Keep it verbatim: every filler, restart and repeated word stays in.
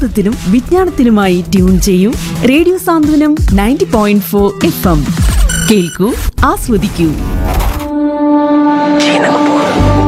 വിനോദത്തിനും വിജ്ഞാനത്തിനുമായി tune ചെയ്യൂ. Radio സാന്ത്വനം ninety point four F M. കേൾക്കൂ, ആസ്വദിക്കൂ.